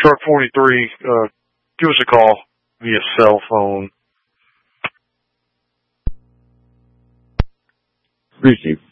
Truck 43, give us a call via cell phone. Appreciate